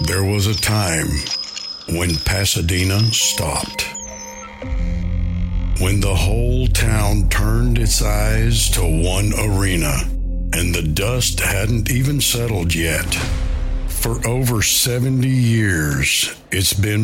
There was a time when Pasadena stopped. When the whole town turned its eyes to one arena, and the dust hadn't even settled yet. For over 70 years, it's been